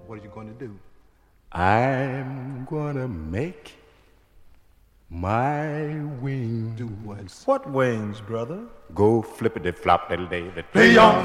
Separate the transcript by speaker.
Speaker 1: What are you going to do?
Speaker 2: I'm gonna make my wings.
Speaker 1: Do what?
Speaker 3: What wings, brother?
Speaker 2: Go flippity flop diddle day.
Speaker 1: Play on.